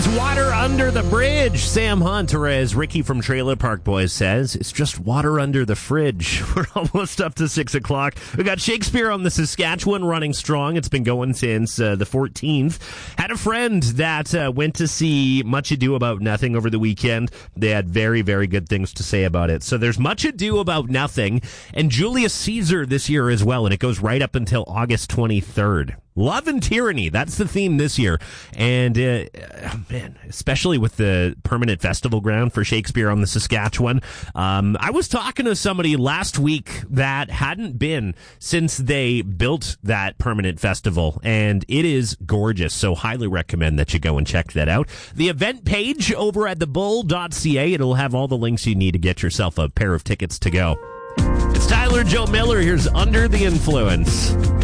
It's water under the bridge. Sam Hunt, or as Ricky from Trailer Park Boys says, it's just water under the fridge. We're almost up to 6 o'clock. We got Shakespeare on the Saskatchewan running strong. It's been going since the 14th. Had a friend that went to see Much Ado About Nothing over the weekend. They had very, very good things to say about it. So there's Much Ado About Nothing and Julius Caesar this year as well, and it goes right up until August 23rd. Love and Tyranny, that's the theme this year. And, man, especially with the permanent festival ground for Shakespeare on the Saskatchewan. I was talking to somebody last week that hadn't been since they built that permanent festival, and it is gorgeous, so highly recommend that you go and check that out. The event page over at thebull.ca, it'll have all the links you need to get yourself a pair of tickets to go. It's Tyler Joe Miller. Here's Under the Influence.